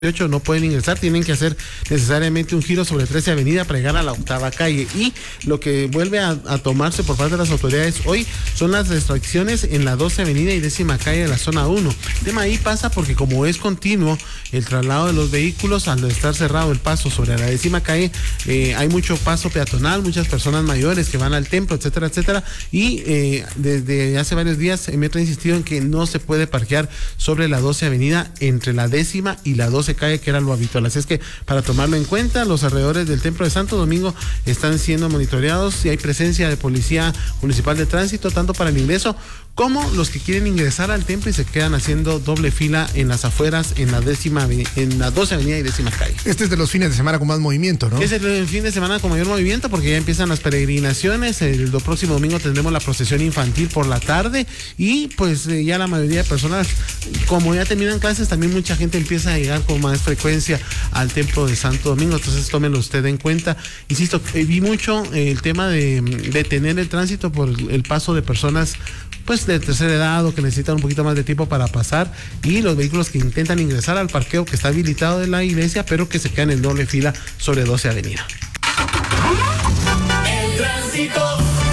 no pueden ingresar, tienen que hacer necesariamente un giro sobre 13 Avenida para llegar a la 8ª calle. Y lo que vuelve a tomarse por parte de las autoridades hoy son las restricciones en la 12 Avenida y 10ª calle de la zona 1. El tema ahí pasa porque como es continuo el traslado de los vehículos, al estar cerrado el paso sobre la 10ª calle, hay mucho paso peatonal, muchas personas mayores que van al templo, etcétera, etcétera. Y desde hace varios días Metro ha insistido en que no se puede parquear sobre la 12 Avenida entre la 10ª y la 12 calle, que era lo habitual. Así es que para tomarlo en cuenta, los alrededores del Templo de Santo Domingo están siendo monitoreados y hay presencia de Policía Municipal de Tránsito, tanto para el ingreso como los que quieren ingresar al templo y se quedan haciendo doble fila en las afueras, en la 12 Avenida y 10ª calle. Este es de los fines de semana con más movimiento, ¿no? Es el fin de semana con mayor movimiento porque ya empiezan las peregrinaciones. El próximo domingo tendremos la procesión infantil por la tarde y pues ya la mayoría de personas, como ya terminan clases, también mucha gente empieza a llegar con más frecuencia al templo de Santo Domingo. Entonces tómenlo usted en cuenta. Insisto, vi mucho el tema de detener el tránsito por el paso de personas pues de tercera edad o que necesitan un poquito más de tiempo para pasar, y los vehículos que intentan ingresar al parqueo que está habilitado de la iglesia, pero que se quedan en doble fila sobre 12 Avenida. El tránsito.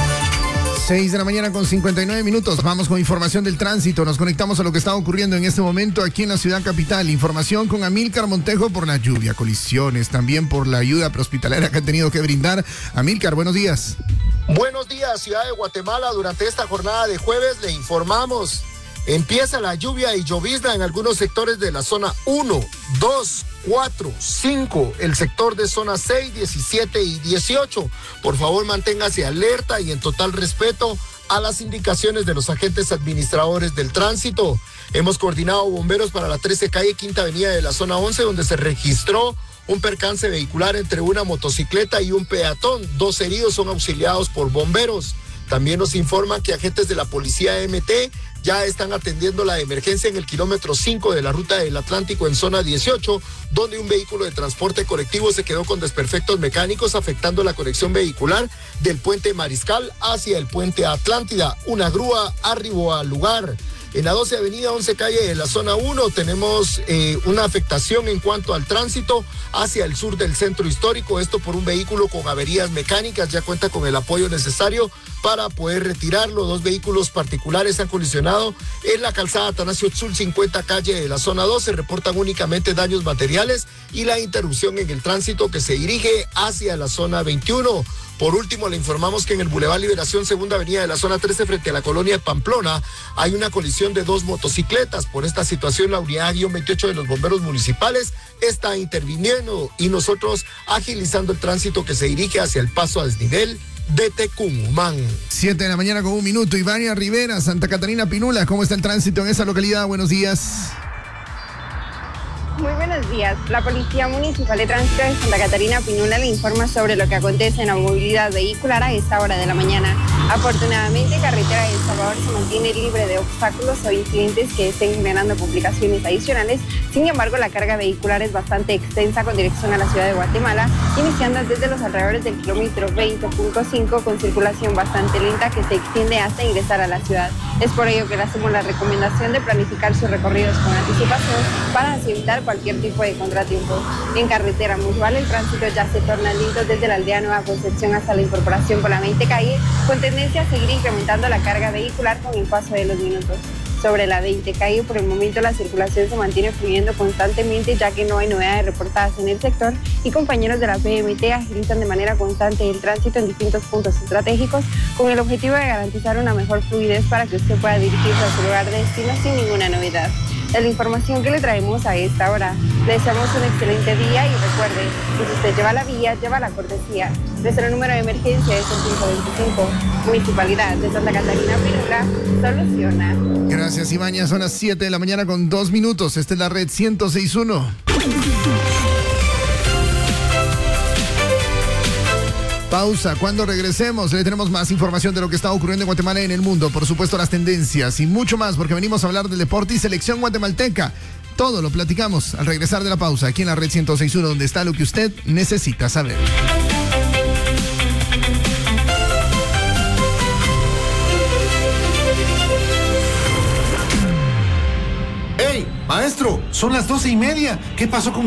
6 de la mañana con 59 minutos. Vamos con información del tránsito. Nos conectamos a lo que está ocurriendo en este momento aquí en la ciudad capital. Información con Amílcar Montejo por la lluvia, colisiones, también por la ayuda prehospitalaria que han tenido que brindar. Amílcar, buenos días. Buenos días, ciudad de Guatemala. Durante esta jornada de jueves le informamos. Empieza la lluvia y llovizna en algunos sectores de la zona 1, 2, 4, 5, el sector de zona 6, 17 y 18. Por favor, manténgase alerta y en total respeto a las indicaciones de los agentes administradores del tránsito. Hemos coordinado bomberos para la 13 calle, 5ª avenida de la zona 11, donde se registró un percance vehicular entre una motocicleta y un peatón. 2 heridos son auxiliados por bomberos. También nos informan que agentes de la policía MT ya están atendiendo la emergencia en el kilómetro 5 de la ruta del Atlántico en zona 18, donde un vehículo de transporte colectivo se quedó con desperfectos mecánicos afectando la conexión vehicular del puente Mariscal hacia el puente Atlántida. Una grúa arribó al lugar. En la 12 Avenida 11 calle de la zona 1 tenemos una afectación en cuanto al tránsito hacia el sur del centro histórico. Esto por un vehículo con averías mecánicas. Ya cuenta con el apoyo necesario para poder retirarlo. 2 vehículos particulares han colisionado en la calzada Atanasio Tzul 50 calle de la zona 2. Se reportan únicamente daños materiales y la interrupción en el tránsito que se dirige hacia la zona 21. Por último, le informamos que en el Boulevard Liberación, segunda avenida de la zona 13, frente a la colonia Pamplona, hay una colisión de 2 motocicletas. Por esta situación, la unidad -28 de los bomberos municipales está interviniendo y nosotros agilizando el tránsito que se dirige hacia el paso a desnivel de Tecumumán. 7 de la mañana con 1 minuto. Ivania Rivera, Santa Catarina Pinula, ¿cómo está el tránsito en esa localidad? Buenos días. Muy buenos días. La Policía Municipal de Tránsito de Santa Catarina Pinula le informa sobre lo que acontece en la movilidad vehicular a esta hora de la mañana. Afortunadamente, carretera de El Salvador se mantiene libre de obstáculos o incidentes que estén generando complicaciones adicionales. Sin embargo, la carga vehicular es bastante extensa con dirección a la ciudad de Guatemala, iniciando desde los alrededores del kilómetro 20.5 con circulación bastante lenta que se extiende hasta ingresar a la ciudad. Es por ello que le hacemos la recomendación de planificar sus recorridos con anticipación para así evitar cualquier tipo de contratiempo. En carretera municipal el tránsito ya se torna lento desde la aldea Nueva Concepción hasta la incorporación con la 20 calle, con tendencia a seguir incrementando la carga vehicular con el paso de los minutos. Sobre la 20 calle, por el momento la circulación se mantiene fluyendo constantemente ya que no hay novedades reportadas en el sector y compañeros de la PMT agilizan de manera constante el tránsito en distintos puntos estratégicos con el objetivo de garantizar una mejor fluidez para que usted pueda dirigirse a su lugar de destino sin ninguna novedad. Es la información que le traemos a esta hora. Le deseamos un excelente día y recuerde que si usted lleva la vía, lleva la cortesía. Nuestro número de emergencia es el 525. Municipalidad de Santa Catarina Pinula soluciona. Gracias, Ivania. Son las 7 de la mañana con 2 minutos. Esta es la red 106.1. Pausa. Cuando regresemos le tenemos más información de lo que está ocurriendo en Guatemala y en el mundo. Por supuesto, las tendencias y mucho más, porque venimos a hablar del deporte y selección guatemalteca. Todo lo platicamos al regresar de la pausa aquí en la red 106.1, donde está lo que usted necesita saber. ¡Hey! Maestro, son las 12:30. ¿Qué pasó con